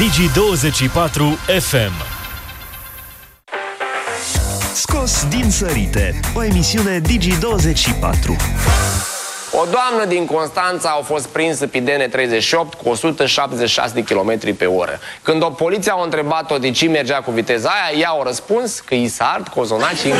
Digi24 FM. Scos din sărite, o emisiune Digi24. O doamnă din Constanța a fost prinsă pe DN38 cu 176 de km pe oră. Când o poliție a întrebat-o de ce mergea cu viteza aia, ea a răspuns că i s-a ard cozonacii în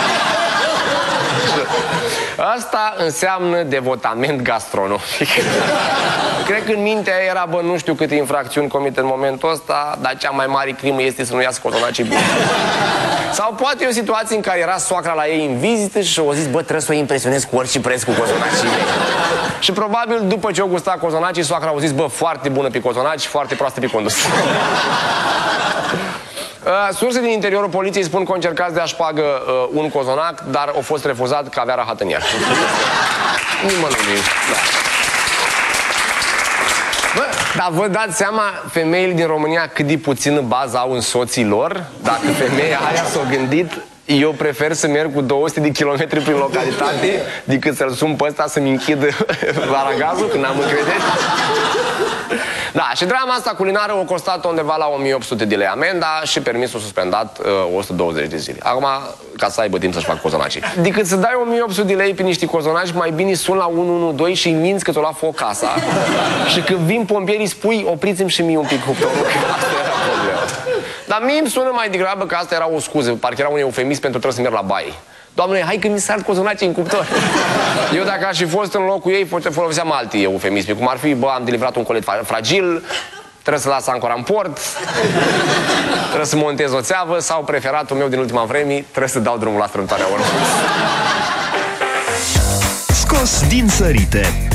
Asta înseamnă devotament gastronomic. Cred că în mintea era, bă, nu știu câte infracțiuni comit în momentul ăsta, dar cea mai mare crimă este să nu iasă cozonacii buni. Sau poate e o situație în care era soacra la ei în vizită și o zis, bă, trebuie să o impresionez cu orice preț cu cozonacii. Și probabil după ce o gusta cozonacii, soacra au zis, bă, foarte bună pe cozonaci, foarte proastă pe condus. Surse din interiorul poliției spun că încercați de a șpagă un cozonac, dar a fost refuzat că avea rahat în el. Nimănui. Da. Bă, dar vă dați seama, femeile din România cât de puțină bază au în soții lor? Dacă femeia aia s-a gândit, eu prefer să merg cu 200 de kilometri prin localitate decât să-l sun pe ăsta să-mi închid aragazul când am încredere. Da, și drama asta culinară a costat undeva la 1800 de lei amenda și permisul suspendat 120 de zile. Acum, ca să aibă timp să-și facă cozonacii. Decât să dai 1800 de lei pe niște cozonaci, mai bine sun la 112 și îi minți că ți-o lua foc casa. Și când vin pompierii spui, opriți-mi și mie un pic cuptorul, că asta era problema. Dar mie îmi sună mai degrabă că asta era o scuză, parcă era un eufemism pentru trebuie să merg la baie. Doamne, hai că mi s-ar cozonacii în cuptor. Eu dacă aș fi fost în locul ei, foloseam alte eufemisme, cum ar fi, bă, am deliverat un colet fragil, trebuie să las ancora în port, trebuie să montez o țeavă sau, preferatul meu din ultima vreme, trebuie să dau drumul la strâmtoarea oră. Scos din sărite,